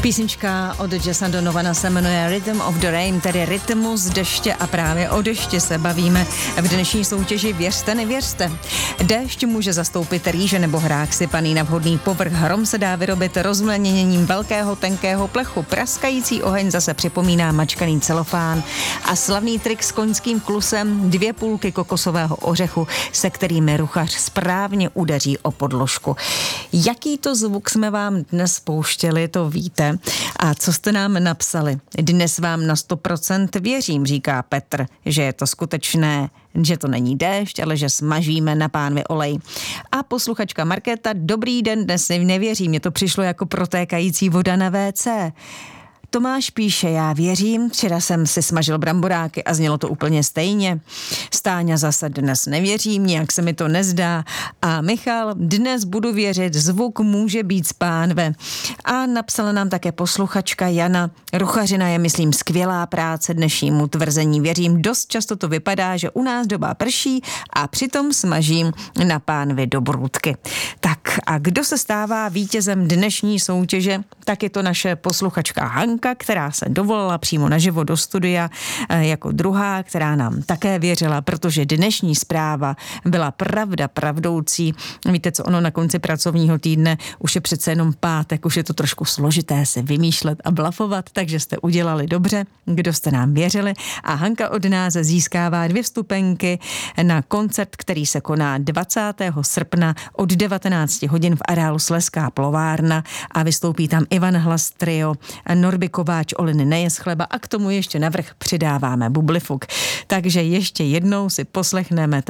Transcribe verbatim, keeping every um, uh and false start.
Písnička od Jessa Donovana se jmenuje Rhythm of the Rain, tedy rytmus deště, a právě o dešti se bavíme v dnešní soutěži Věřte, nevěřte. Déšť může zastoupit rýže nebo hrách sypaný na vhodný povrch. Hrom se dá vyrobit rozmělněním velkého tenkého plechu. Praskající oheň zase připomíná mačkaný celofán. A slavný trik s koňským klusem, dvě půlky kokosového ořechu, se kterými ruchař správně udeří o podložku. Jaký to zvuk jsme vám dnes pouštěli, to víte. A co jste nám napsali? Dnes vám na sto procent věřím, říká Petr, že je to skutečné, že to není déšť, ale že smažíme na pánvi olej. A posluchačka Markéta, dobrý den, dnes nevěřím, mně to přišlo jako protékající voda na vé cé. Tomáš píše, já věřím, včera jsem si smažil bramboráky a znělo to úplně stejně. Stáňa zase, dnes nevěřím, nějak se mi to nezdá. A Michal, dnes budu věřit, zvuk může být z pánve. A napsala nám také posluchačka Jana, ruchařina je, myslím, skvělá práce, dnešnímu tvrzení věřím. Dost často to vypadá, že u nás doba prší a přitom smažím na pánvi do brůdky. Tak a kdo se stává vítězem dnešní soutěže, tak je to naše posluchačka Hanka, která se dovolala přímo naživo do studia jako druhá, která nám také věřila, protože dnešní zpráva byla pravda pravdoucí. Víte co, ono na konci pracovního týdne už je přece jenom pátek, už je to trošku složité se vymýšlet a blafovat, takže jste udělali dobře, kdo jste nám věřili. A Hanka od nás získává dvě vstupenky na koncert, který se koná dvacátého srpna od devatenáct hodin v areálu Slezská plovárna a vystoupí tam Ivan Hlas trio, Norby Kováč, Oliny Nejes chleba a k tomu ještě navrch přidáváme bublifuk. Takže ještě jednou si poslechneme